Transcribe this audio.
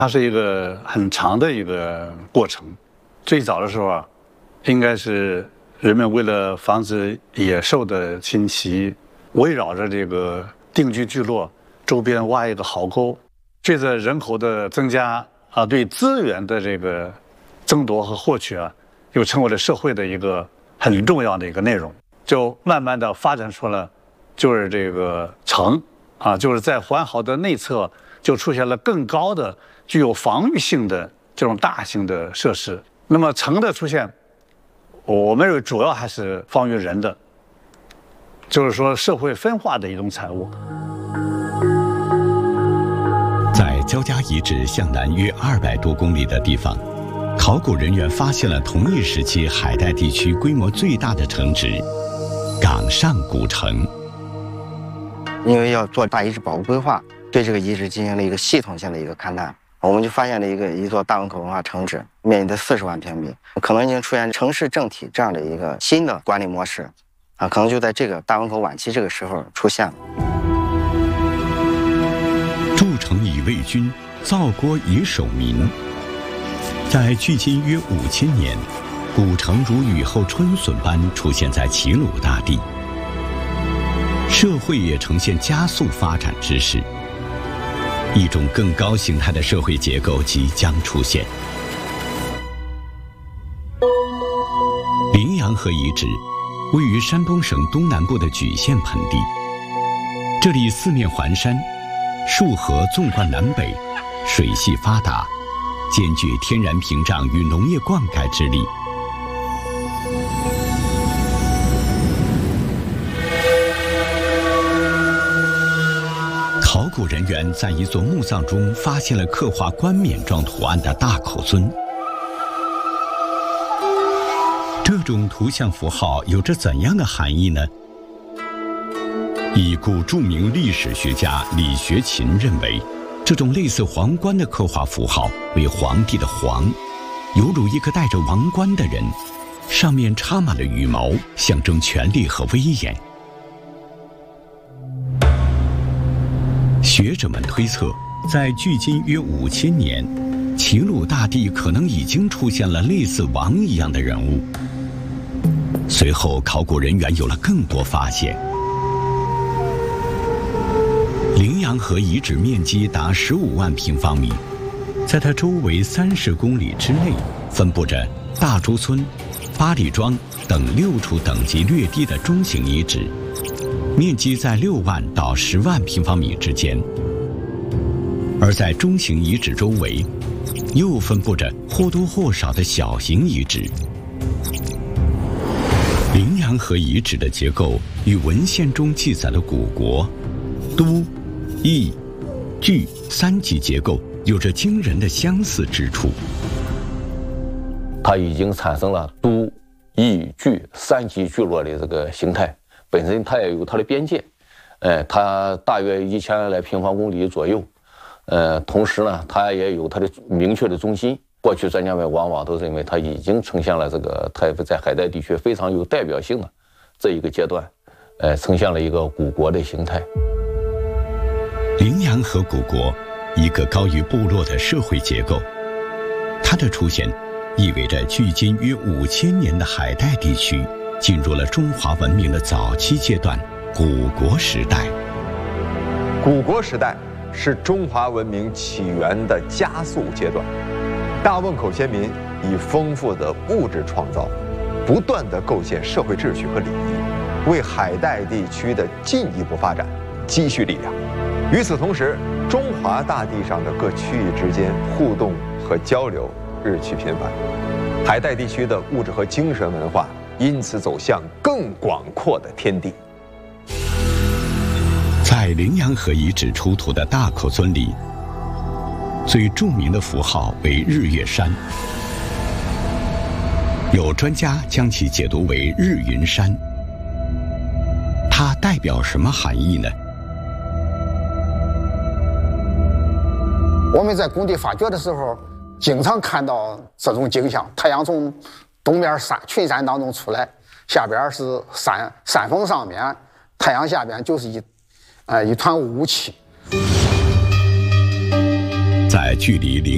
它是一个很长的一个过程。最早的时候啊，应该是人们为了防止野兽的侵袭，围绕着这个定居聚落周边挖一个壕沟。随着人口的增加啊，对资源的这个争夺和获取啊，又成为了社会的一个很重要的一个内容，就慢慢的发展出了，就是这个城啊，就是在环壕的内侧就出现了更高的具有防御性的这种大型的设施。那么城的出现，我们认为主要还是防御人的，就是说社会分化的一种产物。 在焦家遗址向南约200多公里的地方，考古人员发现了同一时期海带地区规模最大的城址——岗上古城。 因为要做大遗址保护规划，对这个遗址进行了一个系统性的一个勘探，我们就发现了一座大汶口文化城址，面积的40万平米，可能已经出现城市政体这样的一个新的管理模式，啊，可能就在这个大汶口晚期这个时候出现了。 筑城以卫军，造国以守民。在距今约5000年，古城如雨后春笋般出现在齐鲁大地，社会也呈现加速发展之势。一种更高形态的社会结构即将出现。羚羊河遗址位于山东省东南部的莒县盆地，这里四面环山，数河纵贯南北，水系发达，兼具天然屏障与农业灌溉之力。考古人员在一座墓葬中发现了刻画冠冕状图案的大口尊。这种图像符号有着怎样的含义呢？已故著名历史学家李学勤认为，这种类似皇冠的刻画符号为皇帝的皇，犹如一个戴着王冠的人，上面插满了羽毛，象征权力和威严。学者们推测，在距今约5000年，齐鲁大地可能已经出现了类似王一样的人物。随后，考古人员有了更多发现。羚羊河遗址面积达15万平方米，在它周围30公里之内，分布着大朱村、八里庄等6处等级略低的中型遗址，面积在6万到10万平方米之间。而在中型遗址周围，又分布着或多或少的小型遗址。羚羊河遗址的结构与文献中记载的古国、都、邑、聚3级结构有着惊人的相似之处。 它已经产生了都、邑、聚3级聚落的这个形态，本身它也有它的边界，它大约1000来平方公里左右，同时呢，它也有它的明确的中心。过去专家们往往都认为它已经呈现了这个它在海带地区非常有代表性的这一个阶段，呈现了一个古国的形态。 羚羊河古国，一个高于部落的社会结构，它的出现意味着距今约5000年的海带地区进入了中华文明的早期阶段——古国时代。 古国时代是中华文明起源的加速阶段。大汶口先民以丰富的物质创造，不断地构建社会秩序和礼仪，为海带地区的进一步发展积蓄力量。与此同时，中华大地上的各区域之间互动和交流日趋频繁，海带地区的物质和精神文化因此走向更广阔的天地。 在羚羊河遗址出土的大口尊里，最著名的符号为日月山，有专家将其解读为日云山。它代表什么含义呢？ 我们在工地发掘的时候，经常看到这种景象：太阳从东边群山当中出来，下边是山峰上面，太阳下边就是一团雾气。 在距离